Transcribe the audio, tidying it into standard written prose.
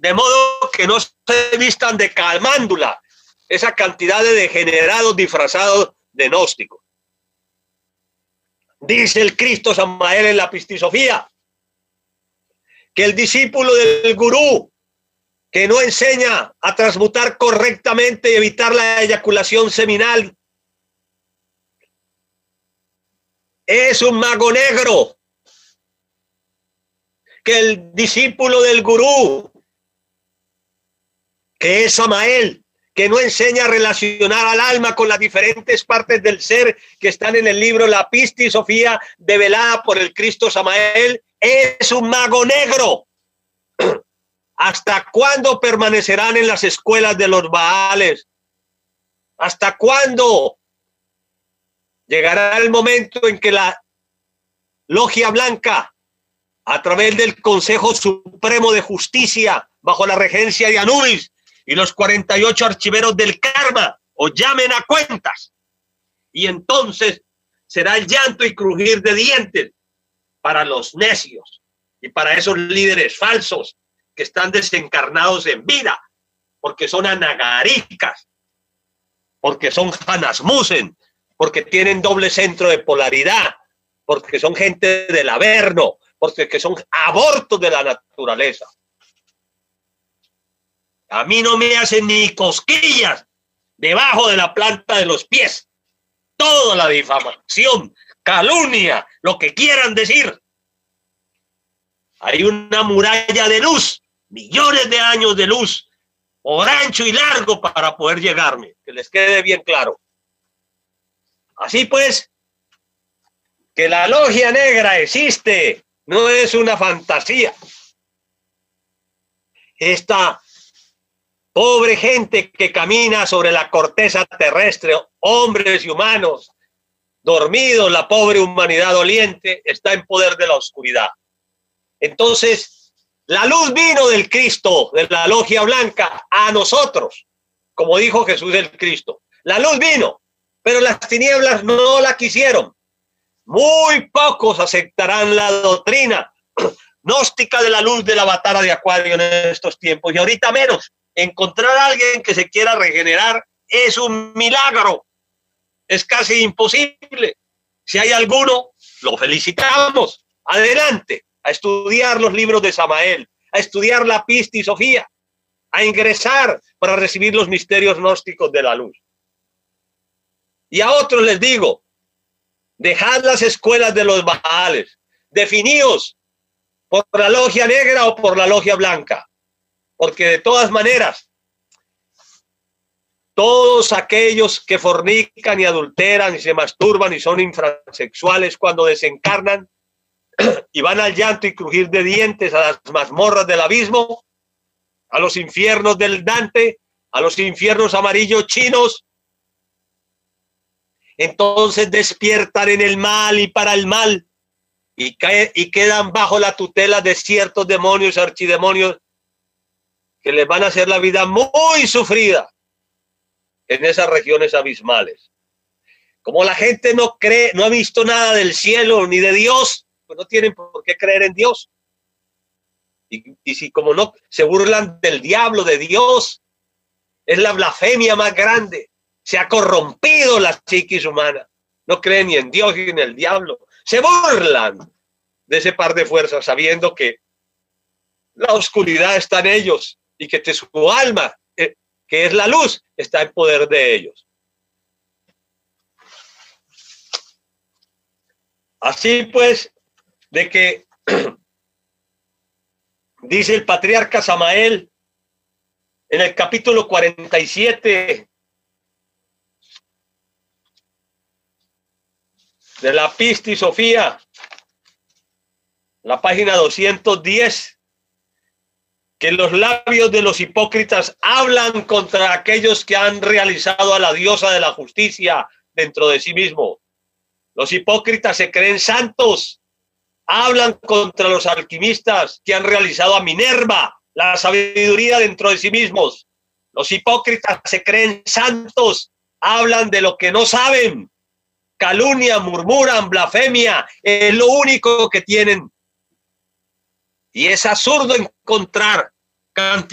de modo que no se vistan de calmándula esa cantidad de degenerados disfrazados de gnósticos. Dice el Cristo Samael en la Pistisofía que el discípulo del gurú que no enseña a transmutar correctamente y evitar la eyaculación seminal es un mago negro, que el discípulo del gurú, que es Samael, que no enseña a relacionar al alma con las diferentes partes del ser que están en el libro La Pistisofía, develada por el Cristo Samael, es un mago negro. ¿Hasta cuándo permanecerán en las escuelas de los Baales? ¿Hasta cuándo? Llegará el momento en que la Logia Blanca, a través del Consejo Supremo de Justicia, bajo la regencia de Anubis y los 48 archiveros del karma, os llamen a cuentas. Y entonces será el llanto y crujir de dientes para los necios y para esos líderes falsos que están desencarnados en vida, porque son anagaricas, porque son Hanasmusen, porque tienen doble centro de polaridad, porque son gente del Averno, porque son abortos de la naturaleza. A mí no me hacen ni cosquillas debajo de la planta de los pies. Toda la difamación, calumnia, lo que quieran decir. Hay una muralla de luz, millones de años de luz, por ancho y largo para poder llegarme, que les quede bien claro. Así pues, que la logia negra existe, no es una fantasía. Esta pobre gente que camina sobre la corteza terrestre, hombres y humanos, dormidos, la pobre humanidad doliente, está en poder de la oscuridad. Entonces, la luz vino del Cristo, de la Logia Blanca, a nosotros, como dijo Jesús el Cristo. La luz vino, pero las tinieblas no la quisieron. Muy pocos aceptarán la doctrina gnóstica de la luz de la batara de Acuario en estos tiempos, y ahorita menos. Encontrar a alguien que se quiera regenerar es un milagro, es casi imposible. Si hay alguno, lo felicitamos. Adelante, a estudiar los libros de Samael, a estudiar la Pistisofía, a ingresar para recibir los misterios gnósticos de la luz. Y a otros les digo, dejad las escuelas de los Baales, definíos por la logia negra o por la logia blanca, porque de todas maneras, todos aquellos que fornican y adulteran y se masturban y son infrasexuales cuando desencarnan y van al llanto y crujir de dientes a las mazmorras del abismo, a los infiernos del Dante, a los infiernos amarillos chinos, entonces despiertan en el mal y para el mal y quedan bajo la tutela de ciertos demonios, archidemonios, que les van a hacer la vida muy sufrida en esas regiones abismales. Como la gente no cree, no ha visto nada del cielo ni de Dios, pues no tienen por qué creer en Dios. Y si como no se burlan del diablo, de Dios, es la blasfemia más grande. Se ha corrompido la psiquis humana. No creen ni en Dios ni en el diablo. Se burlan de ese par de fuerzas, sabiendo que la oscuridad está en ellos y que su alma, que es la luz, está en poder de ellos. Así pues, de que dice el patriarca Samael en el capítulo 47 de la Pistisofía, la página 210, que los labios de los hipócritas hablan contra aquellos que han realizado a la diosa de la justicia dentro de sí mismo. Los hipócritas se creen santos, hablan contra los alquimistas que han realizado a Minerva, la sabiduría dentro de sí mismos. Los hipócritas se creen santos, hablan de lo que no saben, calumnian, murmuran, blasfemia, es lo único que tienen. Y es absurdo encontrar cantidad